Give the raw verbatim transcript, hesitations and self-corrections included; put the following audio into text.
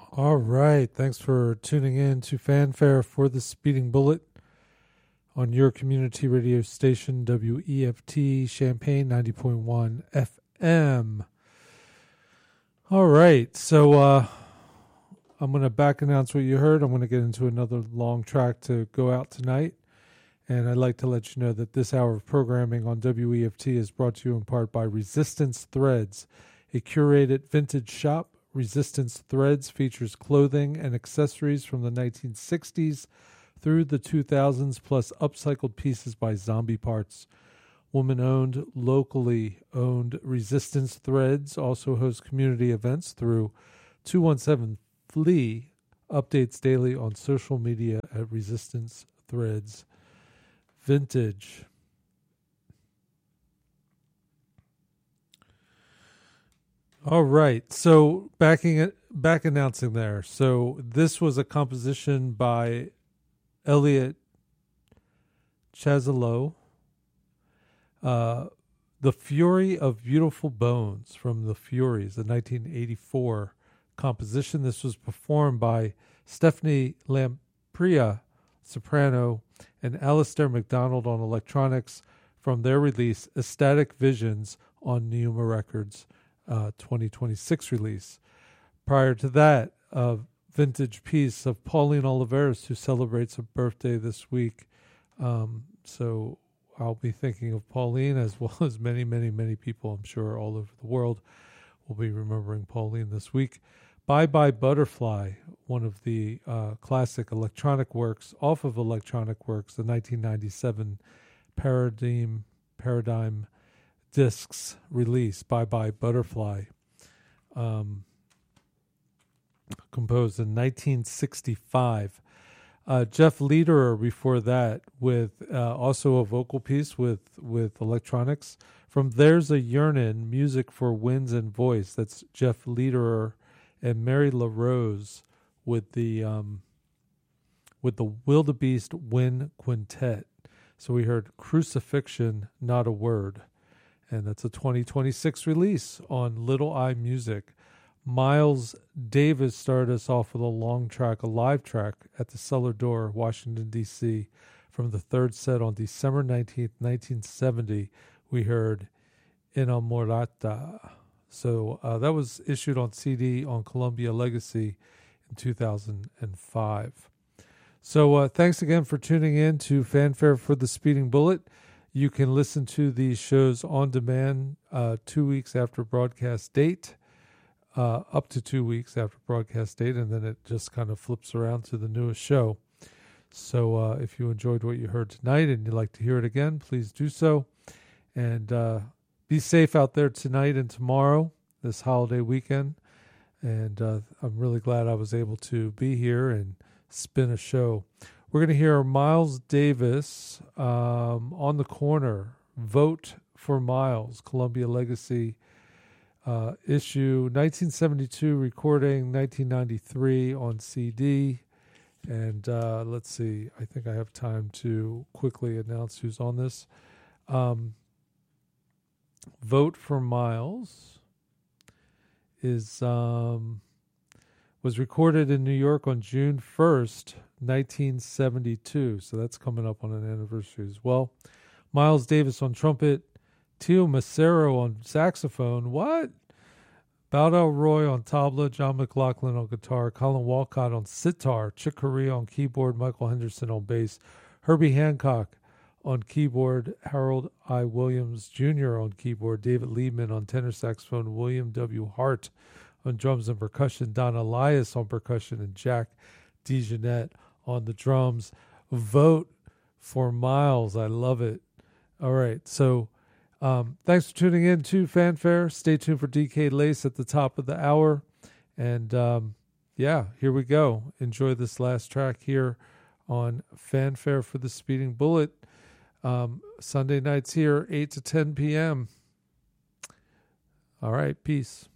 All right. Thanks for tuning in to Fanfare for the Speeding Bullet on your community radio station, W E F T Champaign ninety point one F M. All right. So uh, I'm going to back announce what you heard. I'm going to get into another long track to go out tonight. And I'd like to let you know that this hour of programming on W E F T is brought to you in part by Resistance Threads, a curated vintage shop. Resistance Threads features clothing and accessories from the nineteen sixties through the two thousands, plus upcycled pieces by Zombie Parts. Woman-owned, locally owned Resistance Threads also hosts community events through two one seven F L E A, updates daily on social media at Resistance Threads. Vintage. All right, so backing it, back announcing there. So this was a composition by Elliot Chazalo, uh, "The Fury of Beautiful Bones" from The Furies, the nineteen eighty-four composition. This was performed by Stephanie Lampria, soprano, and Alistair McDonald on electronics from their release Ecstatic Visions on Neuma Records. Uh, twenty twenty-six release. Prior to that, a vintage piece of Pauline Oliveros, who celebrates a birthday this week. Um, so I'll be thinking of Pauline, as well as many, many, many people, I'm sure, all over the world will be remembering Pauline this week. Bye Bye Butterfly, one of the uh, classic electronic works, off of Electronic Works, the nineteen ninety-seven Paradigm, Paradigm Discs release, Bye Bye Butterfly, um, composed in nineteen sixty-five. Uh, Jeff Lederer before that with uh, also a vocal piece with, with electronics from There's a Yearnin', Music for Winds and Voice. That's Jeff Lederer and Mary LaRose with the um, with the Wildebeest Wind Quintet. So we heard Crucifixion, Not a Word. And that's a twenty twenty-six release on Little Eye Music. Miles Davis started us off with a long track, a live track at the Cellar Door, Washington, D C From the third set on December nineteenth, nineteen seventy, we heard Inamorata. So uh, that was issued on C D on Columbia Legacy in two thousand five. So uh, thanks again for tuning in to Fanfare for the Speeding Bullet. You can listen to these shows on demand uh, two weeks after broadcast date, uh, up to two weeks after broadcast date, and then it just kind of flips around to the newest show. So uh, if you enjoyed what you heard tonight and you'd like to hear it again, please do so. And uh, be safe out there tonight and tomorrow, this holiday weekend. And uh, I'm really glad I was able to be here and spin a show. We're going to hear Miles Davis, um, On the Corner, Vote for Miles, Columbia Legacy uh, issue, nineteen seventy-two recording, nineteen ninety-three on C D. And uh, let's see, I think I have time to quickly announce who's on this. Um, Vote for Miles is um, was recorded in New York on June first, nineteen seventy-two, so that's coming up on an anniversary as well. Miles Davis on trumpet, Tio Macero on saxophone, what? Bowdell Roy on tabla, John McLaughlin on guitar, Colin Walcott on sitar, Chick Corea on keyboard, Michael Henderson on bass, Herbie Hancock on keyboard, Harold I. Williams Junior on keyboard, David Liebman on tenor saxophone, William W. Hart on drums and percussion, Don Elias on percussion, and Jack DeJohnette on the drums. Vote for Miles. I love it. All right. So um, thanks for tuning in to Fanfare. Stay tuned for D K Lace at the top of the hour. And um, yeah, here we go. Enjoy this last track here on Fanfare for the Speeding Bullet. Um, Sunday nights here, eight to ten p.m. All right. Peace.